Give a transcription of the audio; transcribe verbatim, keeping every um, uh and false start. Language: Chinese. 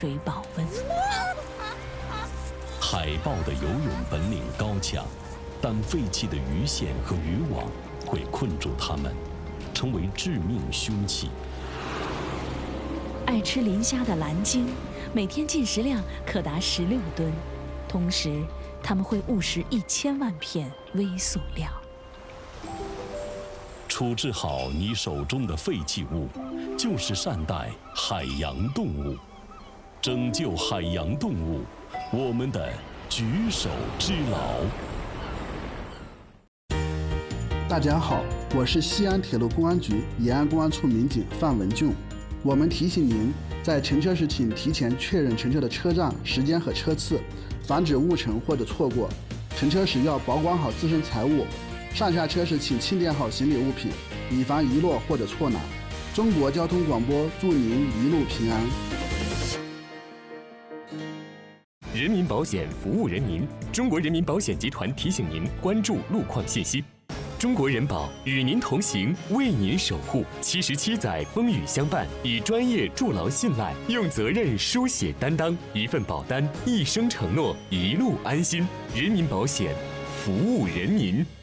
水保温。 海豹的游泳本领高强，但废弃的鱼线和渔网会困住它们，成为致命凶器。 爱吃磷虾的蓝鲸，每天进食量可达十六吨，同时它们会误食一千万片微塑料。 处置好你手中的废弃物，就是善待海洋动物，拯救海洋动物，我们的举手之劳。 大家好，我是西安铁路公安局延安公安处民警范文俊。我们提醒您，在乘车时请提前确认乘车的车站、时间和车次，防止误乘或者错过。乘车时要保管好自身财物，上下车时请清点好行李物品，以防遗落或者错拿。中国交通广播祝您一路平安。 人民保险服务人民，中国人民保险集团提醒您关注路况信息。中国人保与您同行，为您守护。七十七载风雨相伴，以专业筑牢信赖，用责任书写担当。一份保单，一生承诺，一路安心。人民保险，服务人民。